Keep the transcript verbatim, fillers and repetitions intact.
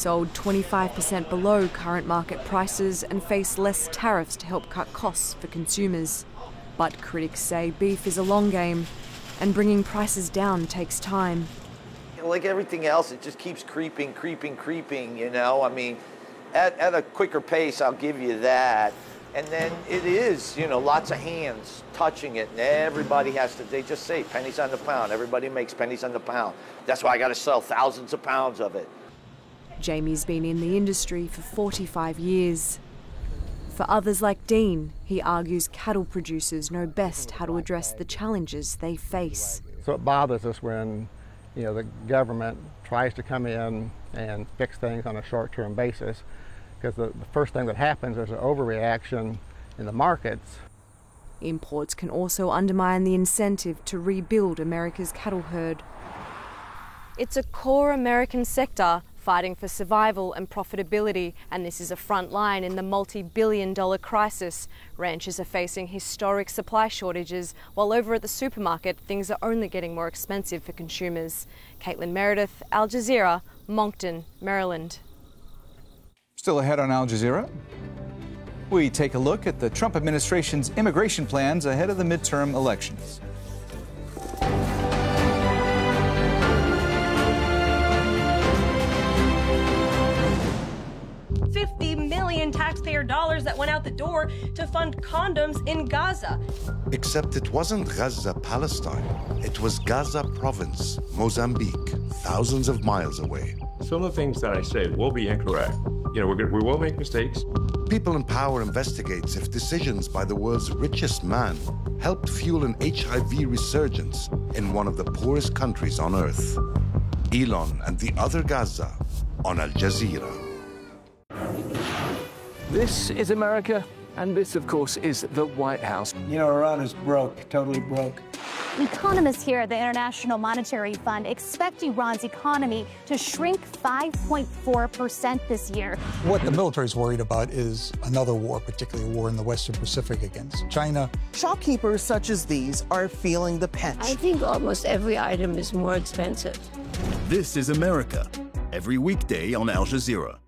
sold twenty-five percent below current market prices and face less tariffs to help cut costs for consumers. But critics say beef is a long game, and bringing prices down takes time. Like everything else, it just keeps creeping, creeping, creeping, you know? I mean, at, at a quicker pace, I'll give you that. And then it is, you know, lots of hands touching it, and everybody has to, they just say pennies on the pound. Everybody makes pennies on the pound. That's why I got to sell thousands of pounds of it. Jamie's been in the industry for forty-five years. For others like Dean, he argues cattle producers know best how to address the challenges they face. So it bothers us when, you know, the government tries to come in and fix things on a short-term basis, because the, the first thing that happens is an overreaction in the markets. Imports can also undermine the incentive to rebuild America's cattle herd. It's a core American sector fighting for survival and profitability, and this is a front line in the multi-billion dollar crisis. Ranchers are facing historic supply shortages, while over at the supermarket, things are only getting more expensive for consumers. Caitlin Meredith, Al Jazeera, Moncton, Maryland. Still ahead on Al Jazeera, we take a look at the Trump administration's immigration plans ahead of the midterm elections. fifty million taxpayer dollars that went out the door to fund condoms in Gaza. Except it wasn't Gaza, Palestine. It was Gaza province, Mozambique, thousands of miles away. Some of the things that I said will be incorrect. You know, we're gonna, we will make mistakes. People in Power investigates if decisions by the world's richest man helped fuel an H I V resurgence in one of the poorest countries on earth. Elon and the other Gaza on Al Jazeera. This is America, and this, of course, is the White House. You know, Iran is broke, totally broke. Economists here at the International Monetary Fund expect Iran's economy to shrink five point four percent this year. What the military is worried about is another war, particularly a war in the Western Pacific against China. Shopkeepers such as these are feeling the pinch. I think almost every item is more expensive. This is America, every weekday on Al Jazeera.